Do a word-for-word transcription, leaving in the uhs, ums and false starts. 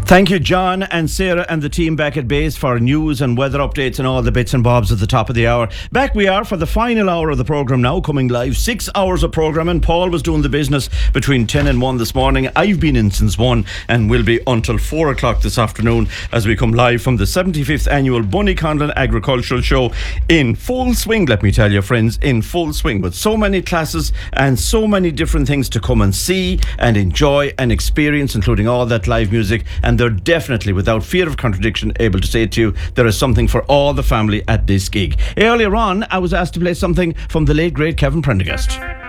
Thank you, John and Sarah and the team back at base for news and weather updates and all the bits and bobs at the top of the hour. Back we are for the final hour of the programme now, coming live. Six hours of programming. Paul was doing the business between ten and one this morning. I've been in since one and will be until four o'clock this afternoon as we come live from the seventy-fifth annual Bunnyconlon Agricultural Show in full swing, let me tell you, friends, in full swing, with so many classes and so many different things to come and see and enjoy and experience, including all that live music. And they're definitely, without fear of contradiction, able to say to you there is something for all the family at this gig. Earlier on, I was asked to play something from the late great Kevin Prendergast.